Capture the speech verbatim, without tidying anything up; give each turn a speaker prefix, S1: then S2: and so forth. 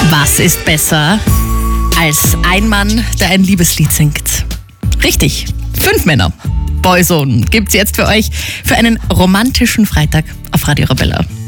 S1: Was ist besser als ein Mann, der ein Liebeslied singt? Richtig, fünf Männer. Boyzone gibt's jetzt für euch für einen romantischen Freitag auf Radio Arabella.